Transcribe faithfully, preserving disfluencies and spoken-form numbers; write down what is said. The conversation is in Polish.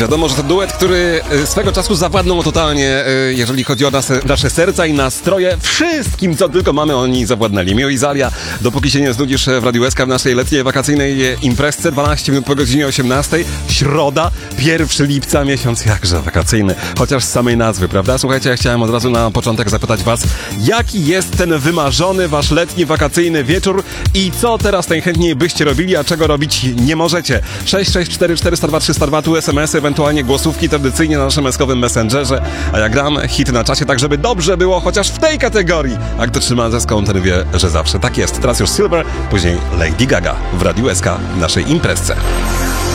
Wiadomo, że to duet, który swego czasu zawładnął totalnie, jeżeli chodzi o nasze, nasze serca i nastroje. Wszystkim, co tylko mamy, oni zawładnęli. Mio i Zalia, dopóki się nie znudzisz w Radiu S K w naszej letniej wakacyjnej imprezce, dwanaście minut po godzinie osiemnastej, środa, pierwszego lipca, miesiąc jakże wakacyjny, chociaż z samej nazwy, prawda? Słuchajcie, ja chciałem od razu na początek zapytać was, jaki jest ten wymarzony wasz letni, wakacyjny wieczór i co teraz najchętniej byście robili, a czego robić nie możecie? sześć sześć cztery cztery zero dwa trzysta dwa, tu es em esy, ewentualnie głosówki tradycyjnie na naszym eskowym messengerze, a ja gram hit na czasie, tak żeby dobrze było chociaż w tej kategorii. A kto trzyma zeską, ten wie, że zawsze tak jest. Teraz już Silver, później Lady Gaga w Radiu S K w naszej imprezce.